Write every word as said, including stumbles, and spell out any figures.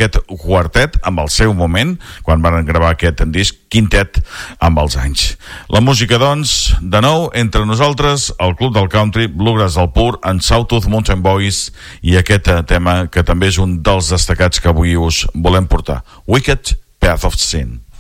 d'aquest quartet amb el seu moment, quan van gravar aquest disc, quintet amb els anys. La música, doncs, de nou, entre nosaltres, el Club del Country, Bluegrass al pur, en Sawtooth Mountain Boys, i aquest tema que també és un dels destacats que avui us volem portar, Wicked Path of Sin.